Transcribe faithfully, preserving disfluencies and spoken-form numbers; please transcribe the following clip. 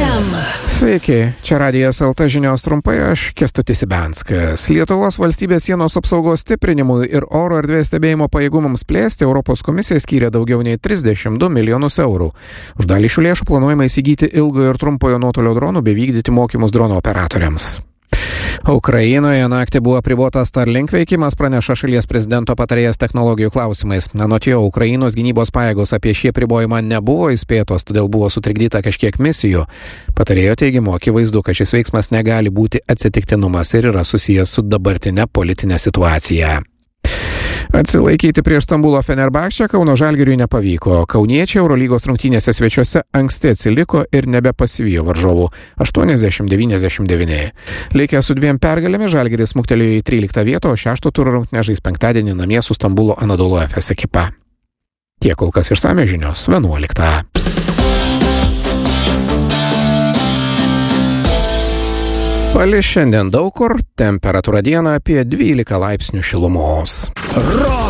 M. Sveiki, čia Radijas L T žinios trumpai, aš Kęstutis Ibenskas. Lietuvos valstybės sienos apsaugos stiprinimui ir oro erdvės stebėjimo pajėgumams plėsti Europos komisija skyrė daugiau nei trisdešimt du milijonus eurų. Už dalį šių lėšų planuojama įsigyti ilgojo ir trumpojo nuotolio dronų bei vykdyti mokymus drono operatoriams. Ukrainoje naktį buvo apribotas Starlink veikimas, praneša šalies prezidento patarėjas technologijų klausimais. Anot jo, Ukrainos gynybos pajėgos apie šį apribojimą nebuvo įspėtos, todėl buvo sutrikdyta kažkiek misijų. Patarėjo teigimu, akivaizdu, kad šis veiksmas negali būti atsitiktinumas ir yra susijęs su dabartinė politinė situacija. Atsilaikyti prieš Stambulo Fenerbahčę Kauno Žalgiriui nepavyko. Kauniečiai Eurolygos rungtynėse svečiuose anksti atsiliko ir nebepasivijo varžovų aštuoniasdešimt devyniasdešimt devyni. Likę su dviem pergalėmis Žalgiris smuktelėjo į tryliktą vietą, o šešto turo rungtynę žais penktadienį namie su Stambulo Anadolu Efes ekipa. Tiek kol kas išsamios žinios vienuoliktą. Palis šiandien daug kur, temperatūra dieną apie dvylika laipsnių šilumos. Rock